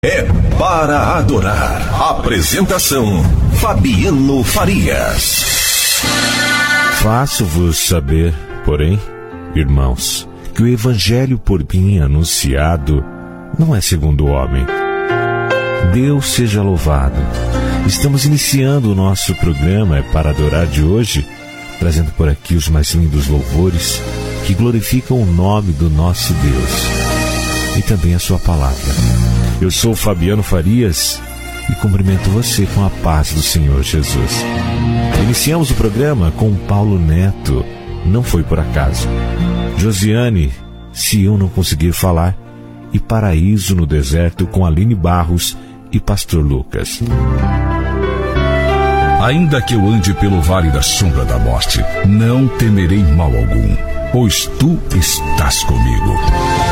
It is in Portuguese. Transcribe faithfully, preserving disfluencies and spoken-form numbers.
É para adorar. Apresentação: Fabiano Farias. Faço-vos saber, porém, irmãos, que o evangelho por mim anunciado não é segundo o homem. Deus seja louvado. Estamos iniciando o nosso programa É para Adorar de hoje, trazendo por aqui os mais lindos louvores que glorificam o nome do nosso Deus e também a sua palavra. Eu sou Fabiano Farias e cumprimento você com a paz do Senhor Jesus. Iniciamos o programa com Paulo Neto, Não Foi Por Acaso. Josiane, Se Eu Não Conseguir Falar, e Paraíso no Deserto com Aline Barros e Pastor Lucas. Ainda que eu ande pelo vale da sombra da morte, não temerei mal algum, pois tu estás comigo.